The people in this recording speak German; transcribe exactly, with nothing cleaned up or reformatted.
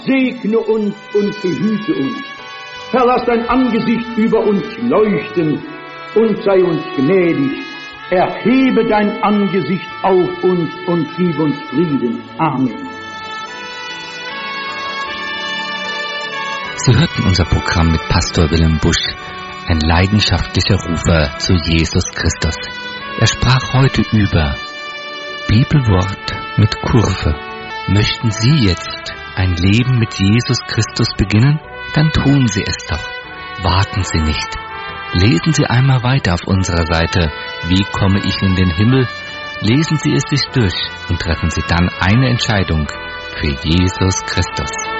segne uns und behüte uns. Herr, lass dein Angesicht über uns leuchten und sei uns gnädig. Erhebe dein Angesicht auf uns und gib uns Frieden. Amen. Sie hörten unser Programm mit Pastor Wilhelm Busch, ein leidenschaftlicher Rufer zu Jesus Christus. Er sprach heute über Bibelwort mit Kurve. Möchten Sie jetzt ein Leben mit Jesus Christus beginnen? Dann tun Sie es doch. Warten Sie nicht. Lesen Sie einmal weiter auf unserer Seite Wie komme ich in den Himmel? Lesen Sie es sich durch und treffen Sie dann eine Entscheidung für Jesus Christus.